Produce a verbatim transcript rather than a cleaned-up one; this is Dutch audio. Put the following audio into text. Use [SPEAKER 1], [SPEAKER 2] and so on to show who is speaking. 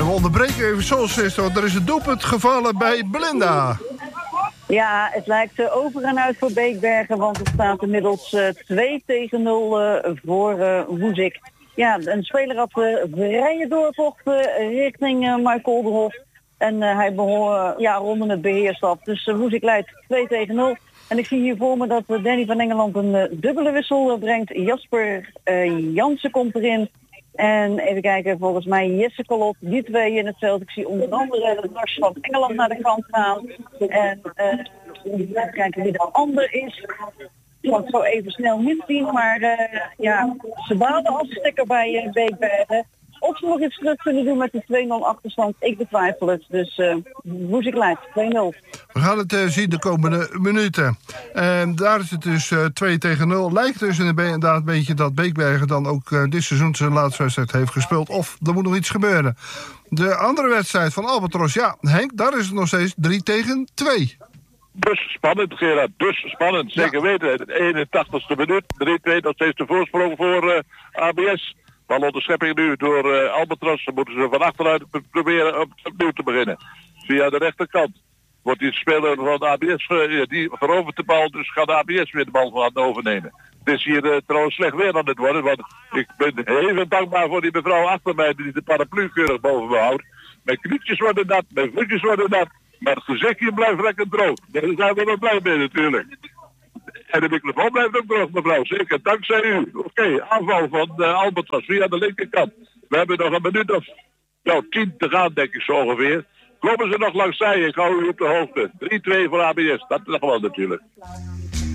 [SPEAKER 1] we onderbreken even Soul Sister, want er is een doelpunt gevallen bij Belinda.
[SPEAKER 2] Ja, het lijkt uh, over en uit voor Beekbergen, want het staat inmiddels uh, twee tegen nul uh, voor uh, Woezik. Ja, een speler had uh, vrije doortocht uh, richting uh, Mark Olderhof. En uh, hij behoor, ja, ronde het beheerstaf. Dus uh, Woezik leidt twee tegen nul. En ik zie hier voor me dat uh, Danny van Engeland een uh, dubbele wissel uh, brengt. Jasper uh, Jansen komt erin. En even kijken, volgens mij Jesse Kolot, die twee in het veld. Ik zie onder andere de Lars van Engeland naar de kant gaan. En uh, even kijken wie de ander is. Ik kan het zo even snel niet zien, maar uh, ja, ze balen als sticker bij uh, Beekbergen. Of ze nog iets terug kunnen doen met die twee nul achterstand, ik betwijfel het. Dus uh, Woezik leidt twee nul.
[SPEAKER 1] We gaan het uh, zien de komende minuten. En daar is het dus uh, twee tegen nul. Lijkt dus inderdaad een beetje dat Beekbergen dan ook uh, dit seizoen zijn laatste wedstrijd heeft gespeeld. Of er moet nog iets gebeuren. De andere wedstrijd van Albatros, ja, Henk, daar is het nog steeds drie tegen twee.
[SPEAKER 3] Dus spannend, Gerard. Dus spannend. Zeker ja. weten. De eenentachtigste minuut. drie twee, nog steeds de voorsprong voor uh, A B S. Bal onder schepping nu door uh, Albatros. Dan moeten ze van achteruit proberen op, opnieuw te beginnen. Via de rechterkant wordt die speler van de A B S, uh, die verovert de bal. Dus gaat de A B S weer de bal van overnemen. Het is hier uh, trouwens slecht weer aan het worden. Want ik ben even dankbaar voor die mevrouw achter mij die de paraplu keurig boven me houdt. Mijn knietjes worden nat, mijn voetjes worden nat. Maar het gezichtje blijft lekker droog. Daar zijn we wel blij mee natuurlijk. En de microfoon blijft ook droog, mevrouw. Zeker, dankzij u. Oké, okay, aanval van uh, Albatros via de linkerkant. We hebben nog een minuut of nou, tien te gaan, denk ik zo ongeveer. Komen ze nog langs zij? Ik hou u op de hoogte. drie twee voor A B S. Dat is nog wel natuurlijk.